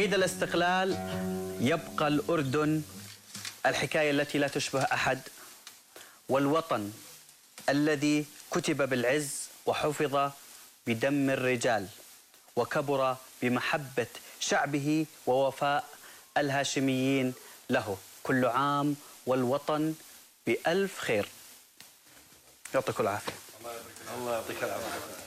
عيد الاستقلال يبقى الأردن الحكاية التي لا تشبه أحد، والوطن الذي كتب بالعز وحفظ بدم الرجال وكبر بمحبة شعبه ووفاء الهاشميين له. كل عام والوطن بألف خير. يعطيكم العافية. الله يعطيك العافية.